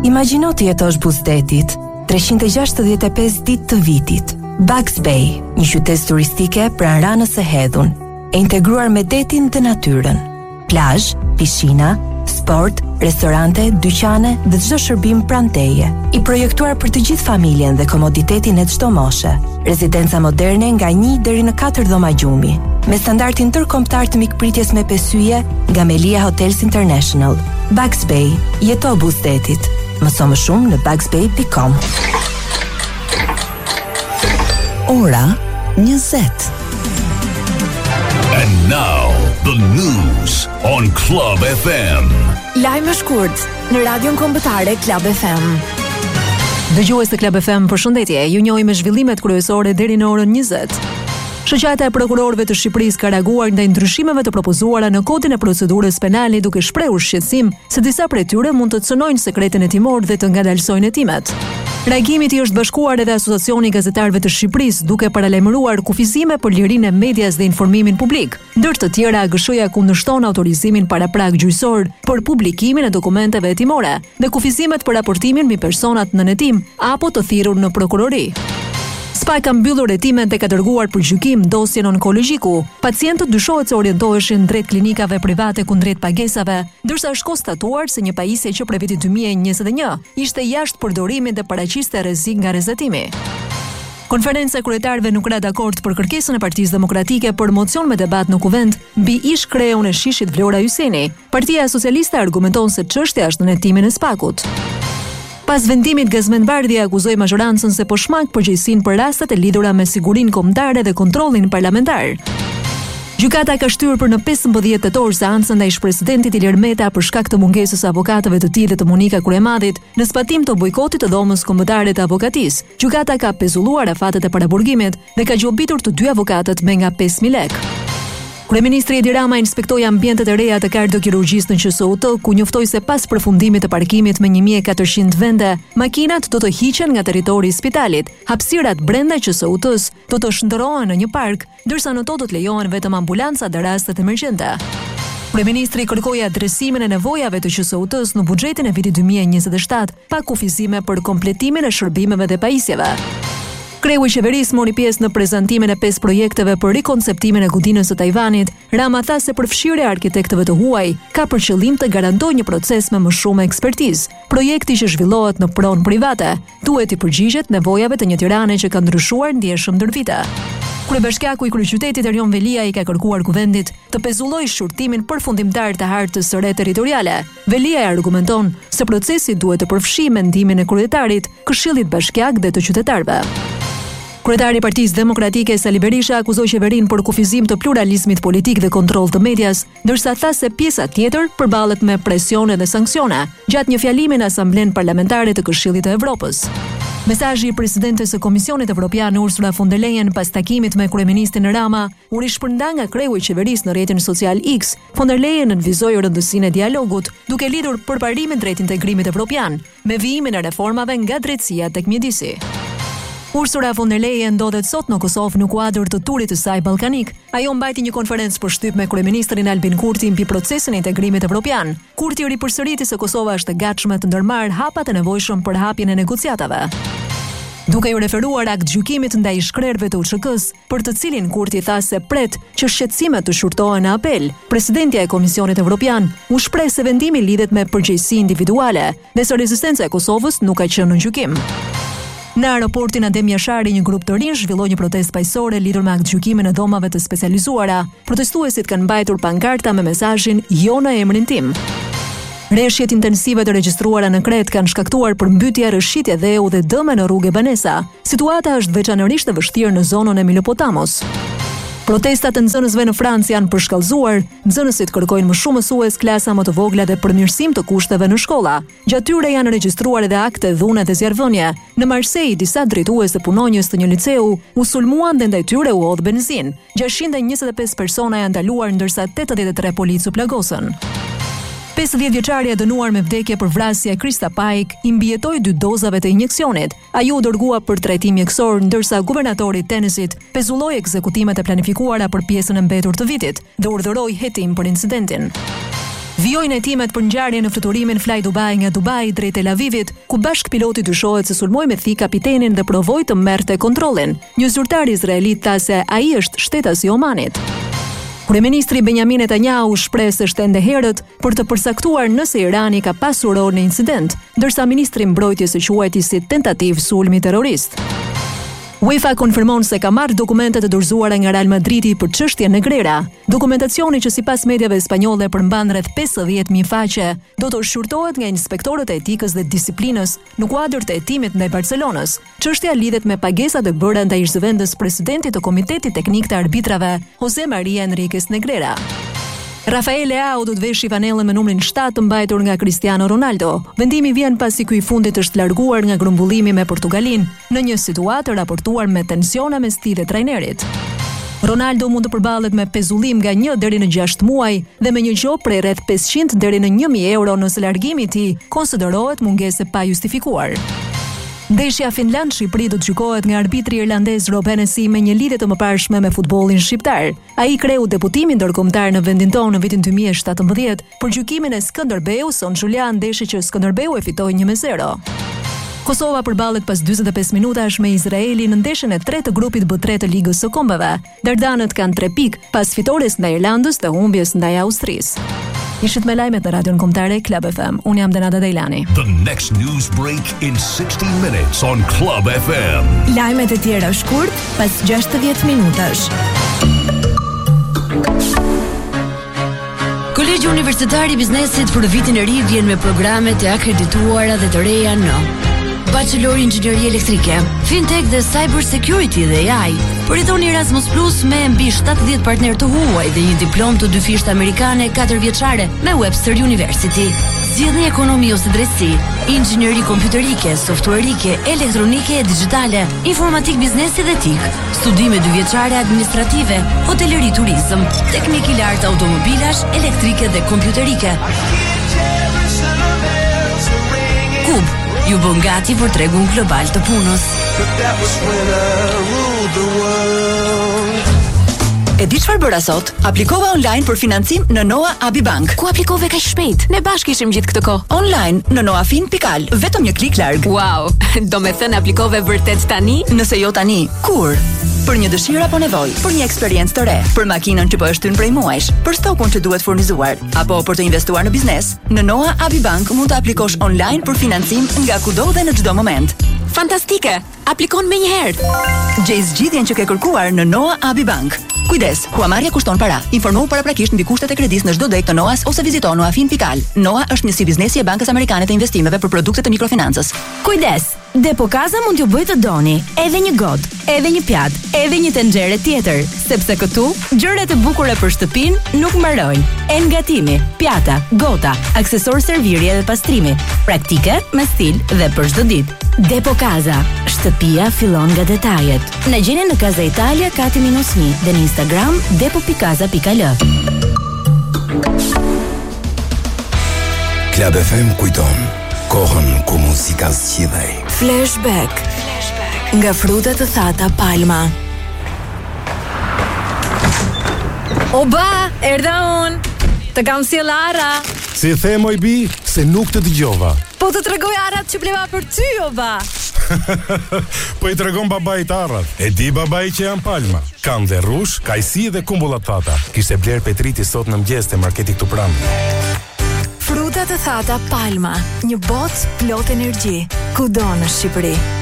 Imagjino të jetosh buzëdetit, 365 ditë të vitit. Bugs Bay, një qytet turistike pranë Ranës së Hedhun, e integruar me detin dhe natyrën. Plazh, pishina, sport, restorante, dyqane dhe çdo shërbim pranë teje. I projektuar për të gjithë familjen dhe komoditetin e çdo moshe. Rezidenca moderne nga 1 deri në 4 dhoma gjumi, me standardin ndërkombëtar të mikpritjes me pesyje nga Melia Hotels International. Bugs Bay, jeto buzëdetit. Mëso më shumë në bugsbay.com. Ora 20. And now, the news on Club FM. Lajme shkurt në radion kombëtare Club FM. Dëgjues të Club FM, përshëndetje. Ju njohim me zhvillimet kryesore deri në orën 20. Shoqata e prokurorëve të Shqipërisë ka reaguar ndaj ndryshimeve të propozuara në kodin e procedurës penale duke shprehur shqetësim se disa prej tyre mund të cënojnë sekretin hetimor dhe të ngadalsojnë hetimet. Reagimi i është bashkuar edhe Asociacioni i Gazetarëve të Shqipërisë duke paralajmëruar kufizime për lirinë e medias dhe informimin publik. Ndër të tjera, AGSH-ja kundërshton autorizimin paraprag gjyqësor për publikimin e dokumenteve hetimore dhe kufizimet për raportimin mbi personat në hetim apo të thirrur në prokurori. SPA ka mbyllur hetimet dhe ka dërguar për gjykim dosjen onkologjike. Pacientët dyshohet se orientoheshin drejt klinikave private kundrejt pagesave, ndërsa është konstatuar se një pajisje që prej vitit 2021 ishte jashtë përdorimit dhe paraqiste rrezik nga rrezatimi. Konferenca e kryetarëve nuk ra dakord për kërkesën e Partisë Demokratike për mocion me debat në kuvent mbi ish-kreun e Shishit Vlora Hyseni. Partia Socialiste argumenton se çështja është në hetimin e SPAK-ut. Pas vendimit, Gazmend Bardhi akuzoi mazhorancën se po shmang përgjegjësinë për rastet e lidhura me sigurinë kombëtare dhe kontrollin parlamentar. Gjykata ka shtyrë për në 15 tetor seancën ndaj ish-presidentit Ilir Meta për shkak të mungesës së avokatëve të tij dhe të Monika Kuremmadit në zbatim të bojkotit të dhomës kombëtare të avokatisë. Gjykata ka pezulluar afatet e paraburgimit dhe ka gjobitur të 2 avokatët me nga 5.000 lekë. Kryeministri Edi Rama inspektoi ambientet e reja të kardiokirurgjisë në QSUT, ku njoftoi se pas përfundimit të parkimit me 1400 vende, makinat do të hiqen nga territori i spitalit. Hapësirat brenda QSUT-s do të shndërrohen në një park, ndërsa në to do të lejohen vetëm ambulanca dhe rastet emergjente. Kryeministri kërkoi adresimin e nevojave të QSUT-s në buxhetin e vitit 2027, pa kufizime për kompletimin e shërbimeve dhe pajisjeve. Kreu i qeverisë mori pjesë në prezantimin e 5 projekteve për rikonceptimin e godinës së Tajvanit. Rama tha se përfshirja e arkitektëve të huaj ka për qëllim të garantojë një proces me më shumë ekspertizë. Projekti që zhvillohet në pronë private duhet i përgjigjet nevojave të një Tirane që ka ndryshuar ndjeshëm ndër vite. Kryebashkiaku i kryeqytetit Erjon Velia i ka kërkuar kuvendit të pezullojë shqyrtimin përfundimtar të hartës së re territoriale. Velia argumenton se procesi duhet të përfshijë mendimin e kryetarit, Këshillit Bashkiak dhe të qytetarëve. Kryetari i Partisë Demokratike Sali Berisha akuzoi qeverinë për kufizim të pluralizmit politik dhe kontroll të medias, ndërsa tha se pjesa tjetër përballet me presione dhe sanksione gjatë një fjalimi në Asamblenë Parlamentare të Këshillit të Evropës. Mesazhi i presidentes së Komisionit Evropian Ursula von der Leyen pas takimit me kryeministin Rama u rishpërnda nga kreu i qeverisë në rrjetin social X. Von der Leyen nënvizoi rëndësinë e dialogut, duke lidhur përparimin drejt integrimit evropian me vijimin e reformave nga drejtësia tek mjedisi. Ursula von der Leyen ndodhet sot në Kosovë në kuadër të turit të saj ballkanik. Ajo mbajti një konferencë përshtyp me kryeministrin Albin Kurti mbi procesin e integrimit evropian. Kurti ripërsëriti se Kosova është e gatshme të ndërmarrë hapat e nevojshëm për hapjen e negociatave. Duke u referuar akt gjykimit ndaj shkrerëve të UÇK-s, për të cilin Kurti tha se pret që shqetësimet të shurtohen në apel, presidentja e Komisionit Evropian u shpreh se vendimi lidhet me përgjegjësi individuale dhe se rezistenca e Kosovës nuk ka qenë në gjykim. Në aeroportin Adem Jashari, një grup të rinj zhvilloi një protestë paqësore lidhur me aktgjykimin e dhomave të specializuara. Protestuesit kanë mbajtur pankarta me mesazhin "Jo në emrin tim". Rreshjet intensive të regjistruara në Kret kanë shkaktuar përmbytje, rrëshqitje dheu dhe dëme në rrugë Banesa. Situata është veçanërisht e vështirë në zonën e Milopotamos. Protestat e nxënësve në Francë janë përshkallëzuar. Nxënësit kërkojnë më shumë mësues, klasa më të vogla dhe përmirësim të kushteve në shkolla. Gjatë tyre janë regjistruar edhe akte dhune dhe zjarrvënie. Në Marseille, disa drejtues të punonjës të një liceu u sulmuan dhe ndaj tyre u hodh benzinë. 625 persona janë ndaluar ndërsa 83 policë u plagosën. 50 vjeçaria dënuar me vdekje për vrasje Krista Paik i mbijetoi 2 dozave të injeksionit. Ajo u dërgua për trajtim mjekësor, ndërsa guvernatori i Tennesseet pezulloi ekzekutimet e planifikuara për pjesën e mbetur të vitit dhe urdhëroi hetim për incidentin. Vjojnë hetimet për ngjarjen në fluturimin Fly Dubai nga Dubai drejt Tel Avivit, ku bashkpiloti dyshohet se sulmoi me thik kapitenin dhe provoi të merrte kontrollin. Një zyrtar izraelit tha se ai është shtetas i Omanit. Kryeministri Benjamin Netanyahu shpreh se është ende herët për të përcaktuar nëse Irani ka pasur rol në incident, ndërsa ministri mbrojtjes së quajti si tentativ sulmi terrorist. UEFA konfirmon se ka marrë dokumentet e dorëzuara nga Real Madridi për çështjen Negrera. Dokumentacioni që sipas mediave spanjolle përmban rreth 50.000 faqe, do të shqyrtohet nga inspektorët e etikës dhe disiplinës në kuadër të hetimit ndaj Barcelonës. Çështja lidhet me pagesat e bëra ndaj zëvendës presidentit të Komitetit Teknik të Arbitrave, Jose Maria Enriquez Negrera. Rafael Leao do të veshi fanellën me numrin 7 të mbajtur nga Cristiano Ronaldo. Vendimi vjen pasi ky i fundit është larguar nga grumbullimi me Portugalin në një situatë raportuar me tensione mes tij dhe trajnerit. Ronaldo mund të përballet me pezullim nga 1 deri në 6 muaj dhe me një gjop prej rreth 500 deri në 1.000 euro nëse largimi i tij konsiderohet mungesë pa justifikuar. Ndeshja Finland-Shqipëri do të gjykohet nga arbitri irlandez Rob Hennessy me një lidhje të mëparshme me futbollin shqiptar. Ai kreu deputimin ndërkombëtar në vendin tonë në vitin 2017 për gjykimin e Skënderbeu son Julian, ndeshje që Skënderbeu e fitoi 1-0. Kosova përballet pas 45 minutash me Izraelin në ndeshjen e tretë të grupit B3 të Ligës së Kombeve. Dardanët kanë 3 pikë pas fitores ndaj Irlandës dhe humbjes ndaj Austrisë. Ishit me lajmet në radion kombëtare Club FM. Unë jam Denada Dejlani. The next news break in 60 minutes on Club FM. Lajmet e tjera shkurt pas 60 minutash. Kolegji Universitar i Biznesit për vitin e ri vjen me programet e akredituara dhe të reja në Bachelor Inxhinierie Elektrike, Fintech dhe Cyber Security dhe AI. Përfitoni Erasmus Plus me mbi 70 partner të huaj dhe një diplomë të 2 fisht amerikane 4 vjeçare me Webster University. Zgjidhni ekonomi ose drejtësi, inxhinieri kompjuterike, softuerike, elektronike e digjitale, informatik biznesi dhe etik, studime 2 vjeçare administrative, hoteleri turizëm, teknik i lartë automobilash, elektrike dhe kompjuterike. Kub ju bën gati për tregun global të punës. E di çfarë bëra sot? Aplikova online për financim në Noa Abi Bank. Ku aplikove kaq shpejt? Ne bashkë ishim gjithë këtë kohë. Online në noafin.al, vetëm një klik larg. Wow, do me thënë aplikove vërtet tani? Nëse jo tani, kur? Për një dëshirë apo nevojë, për një eksperiencë të re, për makinën që po është hyrë prej muajsh, për stokun që duhet furnizuar, apo për të investuar në biznes, në Noa Abi Bank mund të aplikosh online për financim nga kudo dhe në çdo moment. Fantastike! Aplikon me njëherë. Gjej zgjidhjen që ke kërkuar në Noa Abi Bank. Kujdes, huamarrja kushton para. Informohu paraprakisht mbi kushtet e kredisë në çdo dek të Noas ose vizito noafin.al. Noa është njësi biznesi e Bankës Amerikane të Investimeve për produkte të mikrofinancës. Kujdes, Depokaza mund t'ju bëjë të doni, edhe një god, edhe një pjatë, edhe një tenxhere tjetër, sepse këtu gjërat e bukura për shtëpinë nuk mbarojnë. Engatimi, pjata, gota, aksesor servirje dhe pastrimi, praktike me stil dhe për çdo ditë. Depokaza, shtëpia fillon nga detajet. Na gjeni në Casa Italia Kati -1 dhe në Instagram depo.kaza.al. Club FM kujton kohën ku muzika zgjidhej. Flashback. Nga frutat të thata Palma. Oba, erdha unë. Të kam sjell Ara. Si the moj bi, se nuk të dëgjova. Po të tregoj arat që bleva për ty, oba. Po i tregon babait arrat. E di babai që janë Palma. Kanë dhe rrush, kajsi dhe kumbullat thata. Kishte bler Petriti sot në mëngjes te marketi këtu pranë. Frutat të thata Palma, një botë plot energji, kudo në Shqipëri.